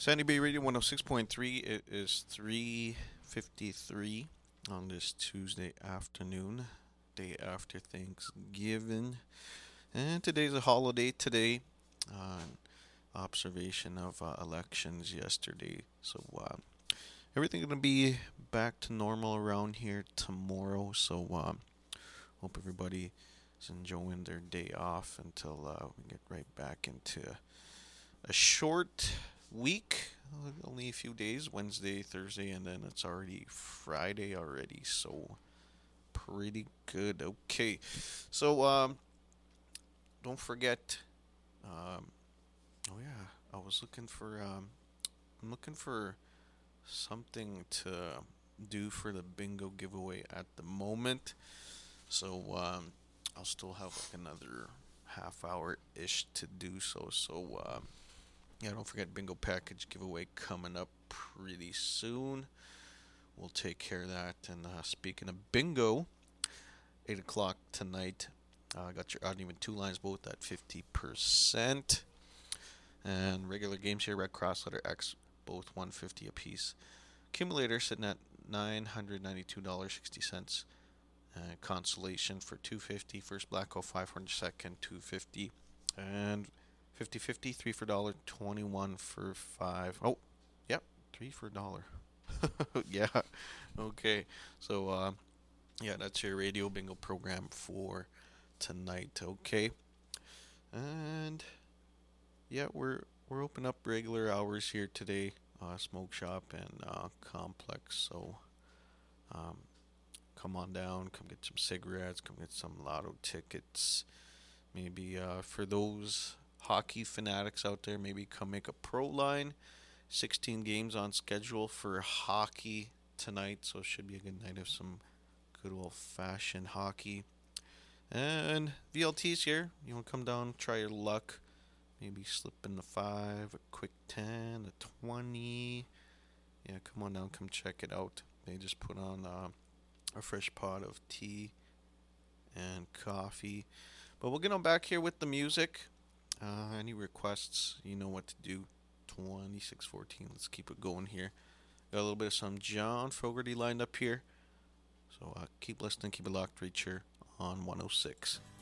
Sandy Bay Radio 106.3. It is 3:53 on this Tuesday afternoon, day after Thanksgiving. And today's a holiday today. Uh, Observation of elections yesterday. So everything going to be back to normal around here tomorrow. So hope everybody is enjoying their day off until we get right back into a short week. Only a few days, Wednesday, Thursday, and then it's already Friday already. So pretty good. Okay, so don't forget. Oh yeah, I was looking for. I'm looking for something to do for the bingo giveaway at the moment. So I'll still have like another half hour ish to do so. So yeah, don't forget bingo package giveaway coming up pretty soon. We'll take care of that. And speaking of bingo, 8 o'clock tonight. Got your odd and even two lines both at 50%. And regular games here, Red Cross, letter X, both 150 apiece. Accumulator sitting at $992.60. Consolation for 250. First Black Hole 500, second 250. And 50-50, 3 for $1, 21 for 5. Oh, yep, 3 for $1. Yeah, okay. So, yeah, that's your radio bingo program for tonight. Okay, and yeah, we're open up regular hours here today. Smoke shop and complex. So, um, come on down. Come get some cigarettes. Come get some lotto tickets. Maybe for those hockey fanatics out there, maybe come make a pro line. 16 games on schedule for hockey tonight, so it should be a good night of some good old-fashioned hockey. And VLT's here. You want to come down, try your luck. Maybe slip in the 5, a quick 10, a 20. Yeah, come on down, come check it out. They just put on a fresh pot of tea and coffee. But we'll get on back here with the music. Any requests, you know what to do. 2614. Let's keep it going here. Got a little bit of some John Fogerty lined up here. So keep listening, keep it locked right here on 106.